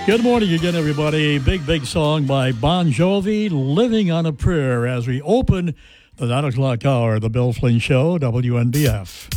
Good morning again, everybody. Big song by Bon Jovi, Living on a Prayer, as we open the 9 o'clock hour of the Bill Flynn Show, WNBF.